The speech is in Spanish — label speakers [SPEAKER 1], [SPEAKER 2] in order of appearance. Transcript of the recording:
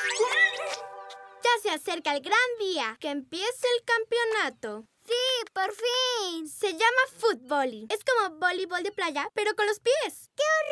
[SPEAKER 1] Ya se acerca el gran día, que empiece el campeonato.
[SPEAKER 2] ¡Sí, por fin!
[SPEAKER 1] Se llama fútbol. Es como voleibol de playa, pero con los pies.
[SPEAKER 2] ¡Qué